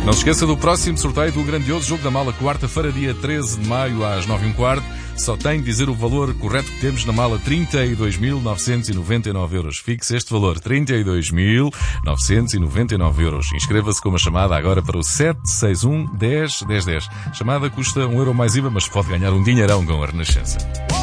Não se esqueça do próximo sorteio do grandioso Jogo da Mala, quarta-feira, dia 13 de maio, às 9h15. Só tem de dizer o valor correto que temos na mala: 32.999 euros. Fixe este valor, 32.999 euros. Inscreva-se com uma chamada agora para o 761 10 10 10. Chamada custa €1 mais IVA, mas pode ganhar um dinheirão com a Renascença.